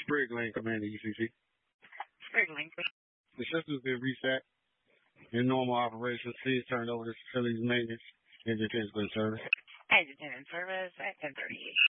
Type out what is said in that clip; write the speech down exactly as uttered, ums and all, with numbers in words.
Sprig Lane, Commander E C C. Sprig Lane. The system's been reset. In normal operation, please turn over to facilities maintenance. Engine ten in service. Engine ten in service at ten thirty-eight.